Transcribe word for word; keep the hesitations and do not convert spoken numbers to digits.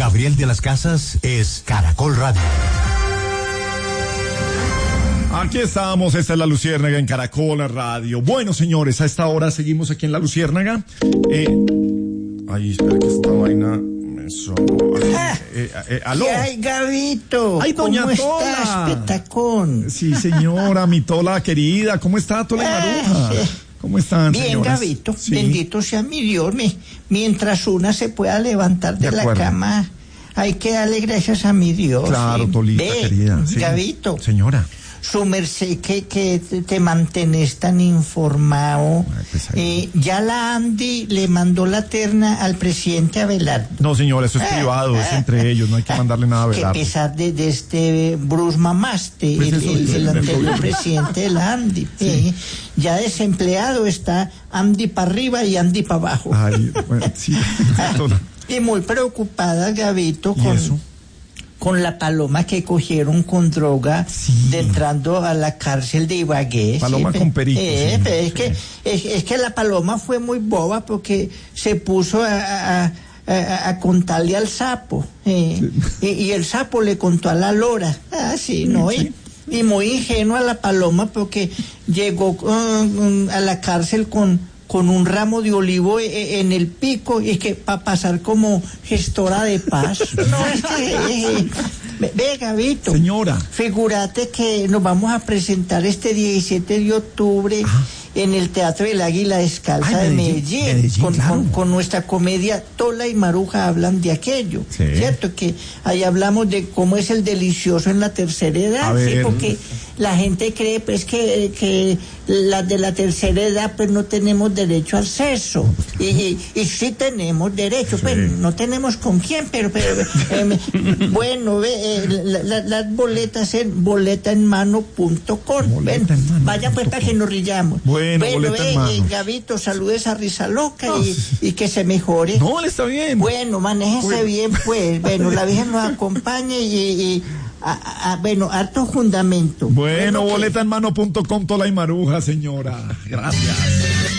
Gabriel de las Casas es Caracol Radio. Aquí estamos, esta es La Luciérnaga en Caracol Radio. Bueno, señores, a esta hora seguimos aquí en La Luciérnaga. Eh, ay, espera que esta vaina me sonó. Ah, eh, eh, ¿Aló? ¿Qué hay, Gabito? Ay, doña ¿Cómo Tola. estás, petacón? Sí, señora, mi Tola querida. ¿Cómo está, Tola y Maruja? Ah, sí. ¿Cómo están, Bien, señoras? Gabito, Sí. bendito sea mi Dios. Me, mientras una se pueda levantar de, De la acuerdo. cama, hay que darle gracias a mi Dios. Claro, sí. Tolita, Ve, querida. Sí. Gabito, Señora. su merced que, que te, te mantenés tan informado. Ay, pues ahí. Eh, ya la Andy le mandó la terna al presidente Abelardo. No, señora, eso es privado, es entre ellos, no hay que mandarle nada a Que Belardo. pesar de, de este Bruce Mamaste, Pues el, eso, el- el- el el anterior gobierno. presidente de la Andy, eh, ya desempleado está Andy para arriba y Andy para abajo. Ay, bueno, sí. Tola. Y muy preocupada, Gabito, ¿Y con, eso? con la paloma que cogieron con droga Sí. de entrando a la cárcel de Ibagué. Paloma sí, con pe- perico, eh, sí, pe- es, sí. que, es, es que la paloma fue muy boba porque se puso a... a- a- a- a contarle al sapo, eh, y, y el sapo le contó a la lora, ah, sí, ¿no? Y, y muy ingenua la paloma porque llegó uh, a la cárcel con, con un ramo de olivo eh, en el pico y que para pasar como gestora de paz. No, es que, eh, ve, ve, Gabito, Señora. figúrate que nos vamos a presentar este diecisiete de octubre en el Teatro del Águila Descalza Ay, de Medellín, Medellín, Medellín, con, claro. con, con nuestra comedia Tola y Maruja hablan de aquello, Sí. ¿cierto? Que ahí hablamos de cómo es el delicioso en la tercera edad, A ¿sí? ver. Porque la gente cree pues que, que las de la tercera edad pues no tenemos derecho al sexo, y, y, y sí tenemos derecho, Sí. pues no tenemos con quién, pero, pero eh, bueno, ve, eh, la- la- las boletas en boleta en mano punto com. Boleta en mano Vaya pues punto para que nos rillamos. Bueno, boleta en ve, mano. eh, Gabito, saludes a Risa Loca No. y, y que se mejore. No, él está bien. Bueno, manéjese Bueno. bien, pues. Bueno, la Virgen nos acompañe y, y a- a- bueno, harto fundamento. Bueno, que- boleta en mano punto com, Tola y Maruja, señora. Gracias.